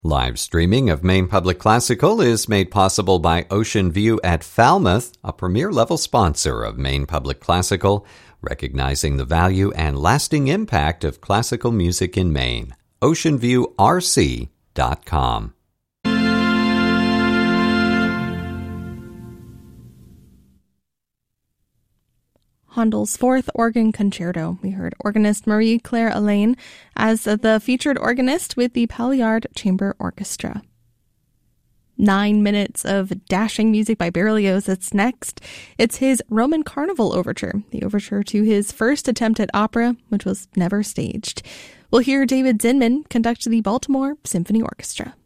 Live streaming of Maine Public Classical is made possible by Ocean View at Falmouth, a premier-level sponsor of Maine Public Classical, recognizing the value and lasting impact of classical music in Maine. OceanViewRC.com. Handel's Fourth Organ Concerto. We heard organist Marie-Claire Alain as the featured organist with the Palliard Chamber Orchestra. 9 minutes of dashing music by Berlioz. That's next. It's his Roman Carnival Overture, the overture to his first attempt at opera, which was never staged. We'll hear David Zinman conduct the Baltimore Symphony Orchestra.